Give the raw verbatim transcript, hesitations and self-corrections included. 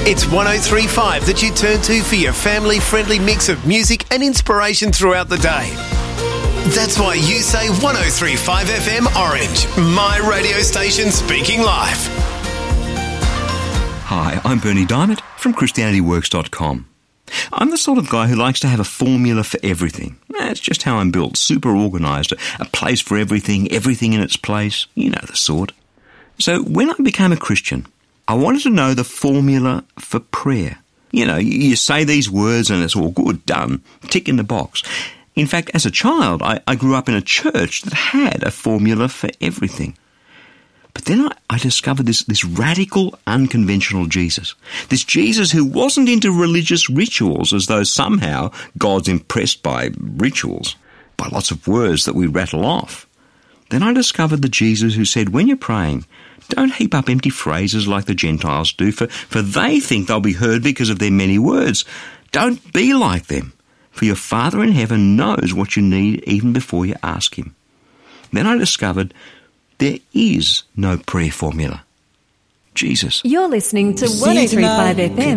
It's one oh three point five that you turn to for your family-friendly mix of music and inspiration throughout the day. That's why you say one oh three point five F M Orange, my radio station speaking life. Hi, I'm Bernie Diamond from Christianity Works dot com. I'm the sort of guy who likes to have a formula for everything. That's just how I'm built, super organised, a place for everything, everything in its place, you know the sort. So when I became a Christian, I wanted to know the formula for prayer. You know, you say these words and it's all good, done, tick in the box. In fact, as a child, I, I grew up in a church that had a formula for everything. But then I, I discovered this, this radical, unconventional Jesus. This Jesus who wasn't into religious rituals as though somehow God's impressed by rituals, by lots of words that we rattle off. Then I discovered the Jesus who said, when you're praying, don't heap up empty phrases like the Gentiles do, for, for they think they'll be heard because of their many words. Don't be like them, for your Father in heaven knows what you need even before you ask him. Then I discovered there is no prayer formula. Jesus. You're listening to one oh three point five F M